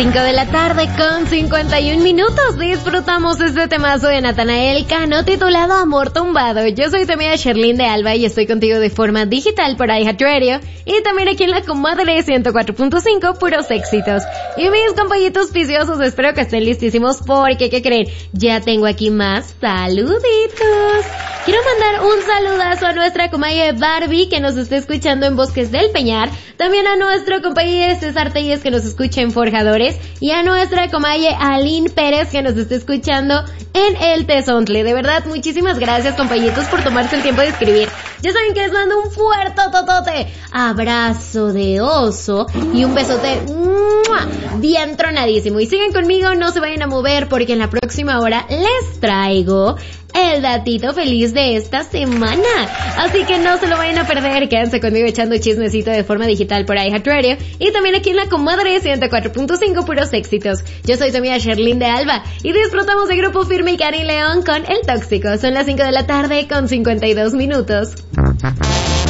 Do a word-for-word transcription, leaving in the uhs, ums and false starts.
cinco de la tarde con cincuenta y un minutos. Disfrutamos este temazo de Natanael Cano titulado Amor Tumbado. Yo soy tu amiga Sherlyn de Alba y estoy contigo de forma digital por iHeartRadio y también aquí en la comadre ciento cuatro punto cinco, puros éxitos. Y mis compañitos viciosos, espero que estén listísimos porque, ¿qué creen? Ya tengo aquí más saluditos. Quiero mandar un saludazo a nuestra comadre Barbie que nos está escuchando en Bosques del Peñar, también a nuestro compañero César Telles que nos escucha en Forjadores y a nuestra comadre Aline Pérez que nos está escuchando en El Tezontle. De verdad, muchísimas gracias, compañitos, por tomarse el tiempo de escribir. Ya saben que les mando un fuerte totote abrazo de oso y un besote ¡mua! Bien tronadísimo. Y sigan conmigo, no se vayan a mover porque en la próxima hora les traigo el datito feliz de esta semana. Así que no se lo vayan a perder. Quédense conmigo echando chismecito de forma digital por iHeartRadio y también aquí en la comadre ciento cuatro punto cinco, puros éxitos. Yo soy tu amiga Sherlyn de Alba y disfrutamos de Grupo Firme y Karin León con El Tóxico. Son las cinco de la tarde con cincuenta y dos minutos.